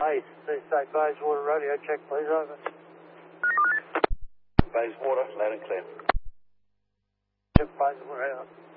Base, say Bayswater radio check, please, over. Bayswater, loud and clear. Check Bayswater out.